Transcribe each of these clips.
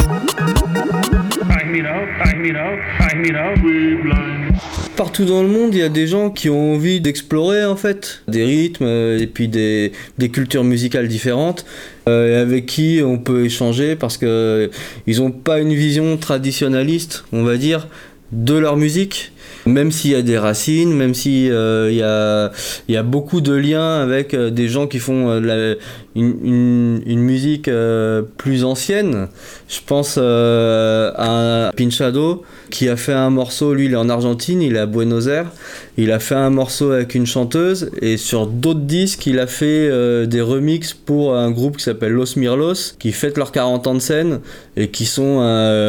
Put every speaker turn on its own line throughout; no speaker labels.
Partout dans le monde, il y a des gens qui ont envie d'explorer en fait des rythmes et puis des cultures musicales différentes avec qui on peut échanger parce que ils n'ont pas une vision traditionnaliste, on va dire, de leur musique. Même s'il y a des racines, même s'il y a beaucoup de liens avec des gens qui font une musique plus ancienne. Je pense à Pinchado qui a fait un morceau, lui il est en Argentine, il est à Buenos Aires, il a fait un morceau avec une chanteuse et sur d'autres disques il a fait des remixes pour un groupe qui s'appelle Los Mirlos qui fête leurs 40 ans de scène et qui sont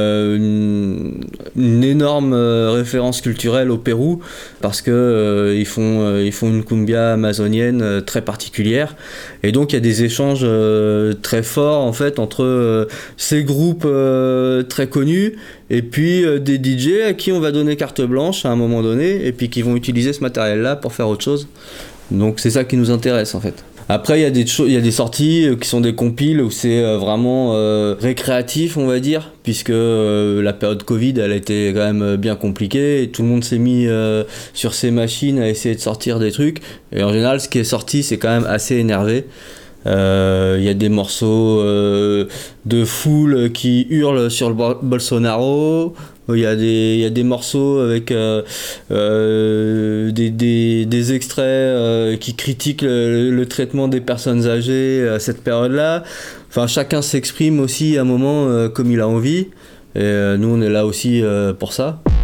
une énorme référence culturelle au Pérou parce que ils font une cumbia amazonienne très particulière et donc il y a des échanges très forts en fait entre ces groupes très connus et puis des DJ à qui on va donner carte blanche à un moment donné et puis qui vont utiliser ce matériel là pour faire autre chose. Donc c'est ça qui nous intéresse en fait. Après, il y a des sorties qui sont des compiles où c'est vraiment récréatif, on va dire, puisque la période Covid, elle a été quand même bien compliquée et tout le monde s'est mis sur ses machines à essayer de sortir des trucs. Et en général, ce qui est sorti, c'est quand même assez énervé. Il y a des morceaux de foule qui hurlent sur le Bolsonaro. Il y a des morceaux avec des extraits qui critiquent le traitement des personnes âgées à cette période-là. Enfin, chacun s'exprime aussi à un moment comme il a envie. Et nous, on est là aussi pour ça.